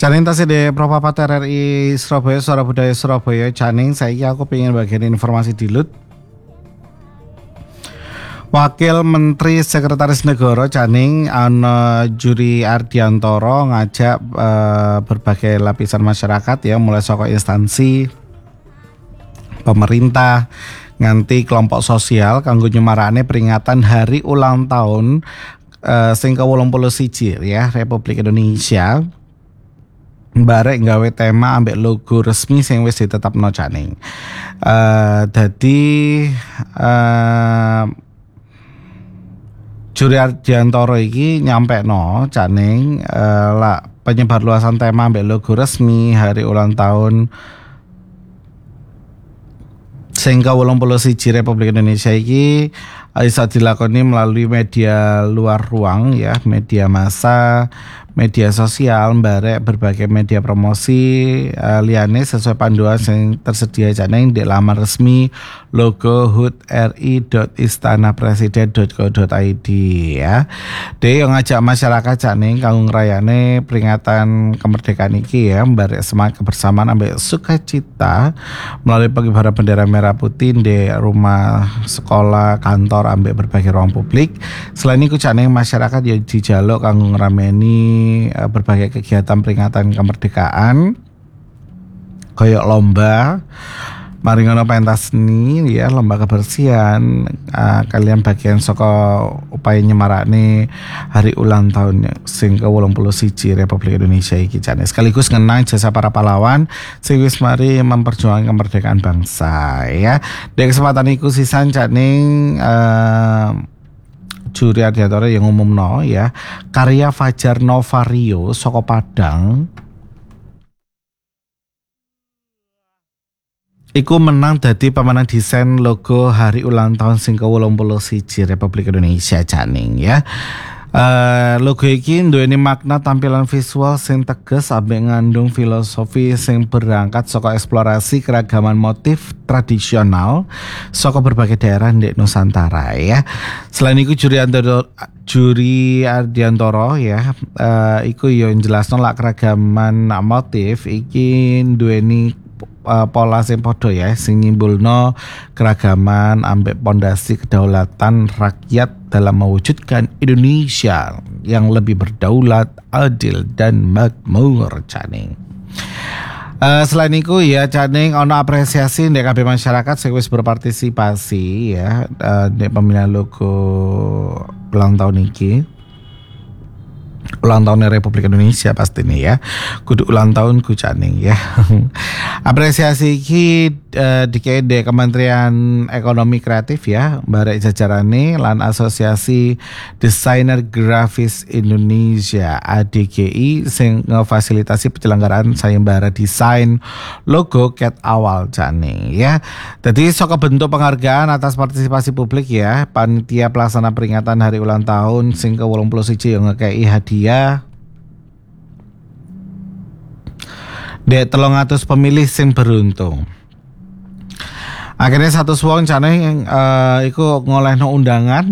Caning tasih de Propapat RRI Surabaya, Suara Budaya Surabaya. Caning saiki aku pengen bagian informasi dilut. Wakil Menteri Sekretaris Negara Caning ana Juri Ardiantoro ngajak berbagai lapisan masyarakat ya, mulai saka instansi pemerintah nganti kelompok sosial kanggo nyemarakne peringatan hari ulang tahun sing ke-81 ya Republik Indonesia. Barek nggawe tema ambek logo resmi sing wis ditetapno Caning. Dadi Juri Ardiantoro iki nyampekno Caning lah penyebar luasan tema ambek logo resmi hari ulang tahun sing ke-81 Republik Indonesia iki bisa dilakoni melalui media luar ruang ya, media massa, media sosial, barek berbagai media promosi liyane sesuai panduan yang tersedia Caning di laman resmi logo hud.ri.istanapresiden.co.id ya. Dia yang ngajak masyarakat Caning kanggo ngrayane peringatan kemerdekaan iki ya, barek semangat kebersamaan ambek sukacita melalui pengibaran bendera merah putih di rumah, sekolah, kantor ambek berbagai ruang publik. Selain itu Caning masyarakat ya dijaluk kanggo ngrameni berbagai kegiatan peringatan kemerdekaan koyok lomba maringono pentas seni ya, lomba kebersihan, kalian bagian saka upaya nyemarakne hari ulang tahun sing ke-81 Republik Indonesia iki Caning, sekaligus ngenang jasa para pahlawan sing wis mari memperjuangkan kemerdekaan bangsa ya. Di kesempatan iku sisan Caning Juri Ardiantoro yang umumno ya, karya Fajar Novario saka Padang iku menang dadi pemenang desain logo hari ulang tahun sing ke-81 Republik Indonesia Caning ya. Logo iki nduweni makna tampilan visual sing tegas ambek ngandung filosofi sing berangkat saka eksplorasi keragaman motif tradisional saka berbagai daerah di Nusantara ya. Selain itu Juri Ardiantoro ya iku yo njelasno lak keragaman motif iki nduweni pola sing padha ya, sing nyimbulno keragaman ambek pondasi kedaulatan rakyat dalam mewujudkan Indonesia yang lebih berdaulat, adil dan makmur Caning. Selain itu ya Caning ono apresiasi ndek kabeh masyarakat sing wis berpartisipasi ya di pemilihan logo ulang tahun iki. Ulang tahun Republik Indonesia pasti nih ya, kudu ulang tahun ku Caning ya. Apresiasi iki dikede Kementerian Ekonomi Kreatif ya, barek jajarane lan Asosiasi Desainer Grafis Indonesia ADGI sing ngefasilitasi penyelenggaraan sayembara desain logo ket awal Caning ya. Jadi saka bentuk penghargaan atas partisipasi publik ya, panitia pelaksana peringatan hari ulang tahun sing ke-81 yang ngekei hadiah dek 300 pemilih sing beruntung. Akhirnya satu wong Caning iku ngolehno undangan